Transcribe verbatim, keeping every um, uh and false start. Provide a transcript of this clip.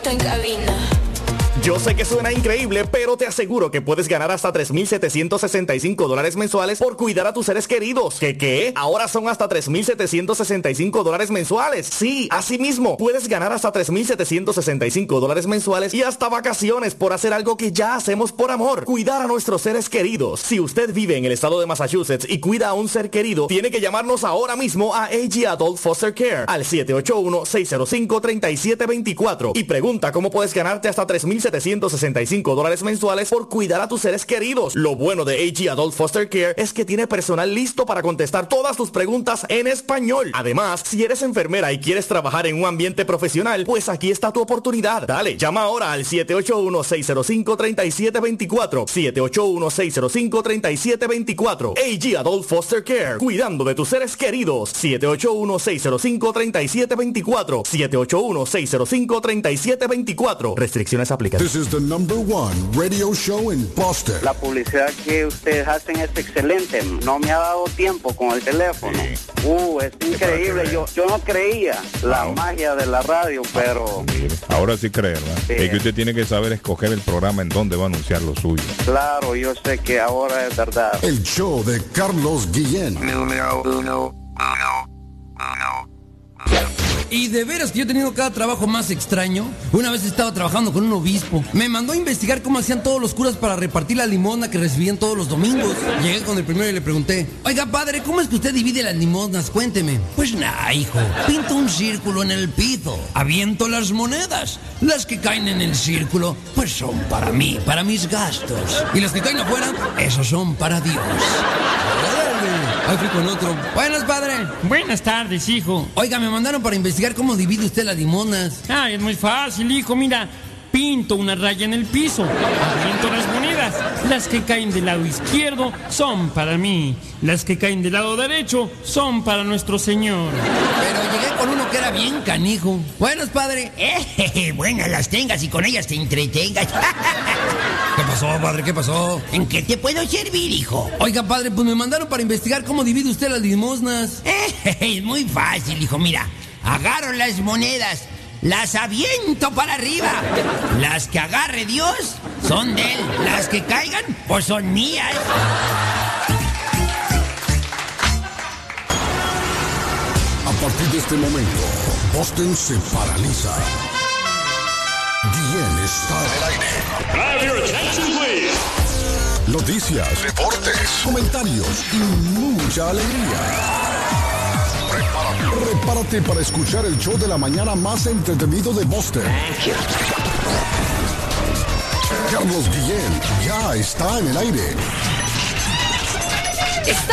en cabina. Yo sé que suena increíble, pero te aseguro que puedes ganar hasta tres mil setecientos sesenta y cinco dólares mensuales por cuidar a tus seres queridos. ¿Qué qué? Ahora son hasta tres mil setecientos sesenta y cinco dólares mensuales. Sí, así mismo, puedes ganar hasta tres mil setecientos sesenta y cinco dólares mensuales y hasta vacaciones por hacer algo que ya hacemos por amor. Cuidar a nuestros seres queridos. Si usted vive en el estado de Massachusetts y cuida a un ser querido, tiene que llamarnos ahora mismo a A G Adult Foster Care al siete ocho uno, seis cero cinco, tres siete dos cuatro y pregunta cómo puedes ganarte hasta tres mil setecientos sesenta y cinco dólares mensuales por cuidar a tus seres queridos. Lo bueno de A G Adult Foster Care es que tiene personal listo para contestar todas tus preguntas en español. Además, si eres enfermera y quieres trabajar en un ambiente profesional, pues aquí está tu oportunidad. Dale, llama ahora al siete ocho uno, seis cero cinco, tres siete dos cuatro, siete ocho uno, seis cero cinco, tres siete dos cuatro. A G Adult Foster Care, cuidando de tus seres queridos. siete ocho uno, seis cero cinco, tres siete dos cuatro, siete ocho uno, seis cero cinco, tres siete dos cuatro. Restricciones aplican. This is the number one radio show in Boston. La publicidad que ustedes hacen es excelente. No me ha dado tiempo con el teléfono. Sí. Uh, es increíble. Yo, yo no creía la no. magia de la radio, pero... Ahora sí cree, ¿verdad? Sí. Es que usted tiene que saber escoger el programa en donde va a anunciar lo suyo. Claro, yo sé que ahora es verdad. El show de Carlos Guillén. Número uno, uno, uno. Y de veras que yo he tenido cada trabajo más extraño. Una vez estaba trabajando con un obispo. Me mandó a investigar cómo hacían todos los curas para repartir la limosna que recibían todos los domingos. Llegué con el primero y le pregunté: oiga, padre, ¿cómo es que usted divide las limosnas? Cuénteme. Pues nada, hijo. Pinto un círculo en el piso. Aviento las monedas. Las que caen en el círculo, pues son para mí, para mis gastos. Y las que caen afuera, esos son para Dios. Ahí fui con otro. Buenas, padre. Buenas tardes, hijo. Oiga, me mandaron para investigar cómo divide usted las limonas. Ah, es muy fácil, hijo. Mira, pinto una raya en el piso, aviento las monedas. Las que caen del lado izquierdo son para mí. Las que caen del lado derecho son para nuestro Señor. Pero llegué con uno que era bien canijo. Buenas, padre. Eh, buenas las tengas y con ellas te entretengas. ¿Qué pasó, padre? ¿Qué pasó? ¿En qué te puedo servir, hijo? Oiga, padre, pues me mandaron para investigar cómo divide usted las limosnas. Eh, es muy fácil, hijo. Mira, agarro las monedas, las aviento para arriba. Las que agarre Dios son de él. Las que caigan, pues son mías. A partir de este momento, Boston se paraliza. Guillén está en el aire. Have your attention, please. Noticias, deportes, comentarios y mucha alegría. Prepárate. Prepárate para escuchar el show de la mañana más entretenido de Boston. Carlos Guillén ya está en el aire.